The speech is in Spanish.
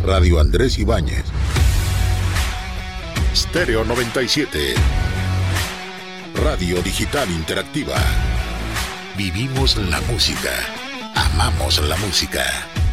Radio Andrés Ibáñez. Stereo 97. Radio Digital Interactiva. Vivimos la música. Amamos la música.